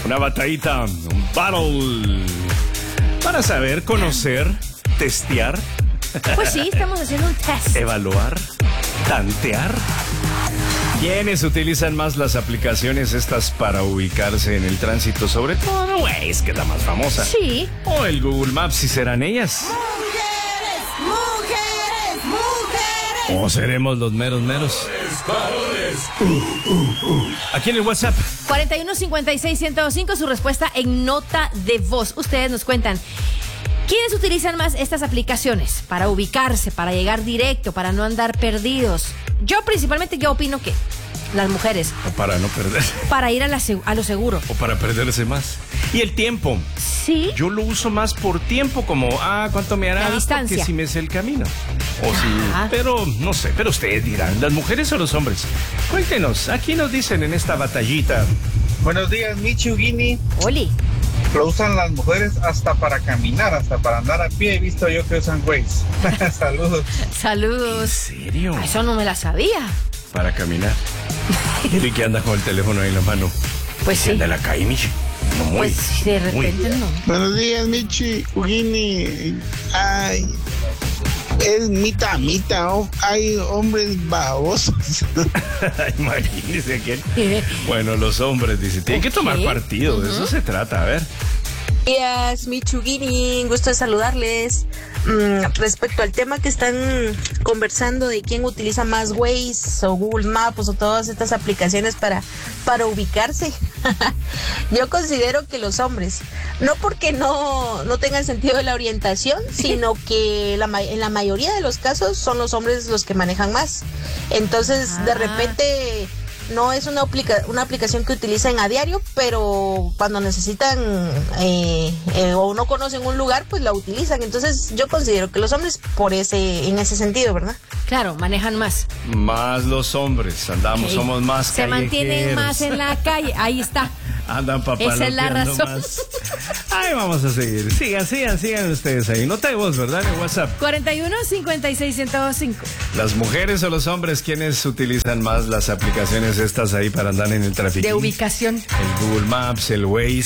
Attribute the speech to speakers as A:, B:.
A: Una batallita, un battle. Para saber, conocer, testear.
B: Pues sí, estamos haciendo un test.
A: Evaluar, tantear. ¿Quiénes utilizan más las aplicaciones estas para ubicarse en el tránsito? Sobre todo, Waze, que es la más famosa.
B: Sí.
A: O el Google Maps, si serán ellas. ¿O seremos los meros meros? Aquí en el WhatsApp.
B: 4156-105, su respuesta en nota de voz. Ustedes nos cuentan. ¿Quiénes utilizan más estas aplicaciones para ubicarse, para llegar directo, para no andar perdidos? Yo opino que las mujeres.
A: O para no perder.
B: Para ir a lo seguro.
A: O para perderse más. Y el tiempo.
B: Sí.
A: Yo lo uso más por tiempo, como, ¿cuánto me hará?
B: La distancia.
A: Porque si me sé el camino. O si, pero no sé, pero ustedes dirán, ¿las mujeres o los hombres? Cuéntenos, aquí nos dicen en esta batallita.
C: Buenos días, Michi Ugini.
B: Oli.
C: Lo usan las mujeres hasta para caminar, hasta para andar a pie. He visto yo que usan Waze. Saludos.
B: Saludos.
A: ¿En serio?
B: Eso no me la sabía.
A: Para caminar. ¿Y que anda con el teléfono ahí en la mano?
B: Pues sí.
A: Anda en la calle, Michi. No, muy.
B: Pues de repente no.
D: Buenos días, Michi Ugini. Ay, es mitad. Oh, hay hombres babosos.
A: Imagínese quién. Bueno, los hombres, dice, tienen que tomar partido, de eso se trata, a ver.
E: Buenos días, Michugini, gusto de saludarles. Respecto al tema que están conversando de quién utiliza más Waze o Google Maps o todas estas aplicaciones para ubicarse, yo considero que los hombres, no porque no tengan sentido de la orientación, sino que en la mayoría de los casos son los hombres los que manejan más. Entonces, de repente no es una aplicación que utilizan a diario, pero cuando necesitan o no conocen un lugar, pues la utilizan. Entonces yo considero que los hombres en ese sentido, ¿verdad?
B: Claro, manejan más.
A: Más los hombres, somos más
B: se
A: callejeros.
B: mantienen más en la calle, ahí está.
A: Andan papaloteando.
B: Esa es la razón.
A: Más. Ahí vamos a seguir. Sigan ustedes ahí. Nota de voz, ¿verdad? En WhatsApp.
B: 4156-105.
A: Las mujeres o los hombres, ¿quiénes utilizan más las aplicaciones estas ahí para andar en el tráfico?
B: De ubicación.
A: El Google Maps, el Waze.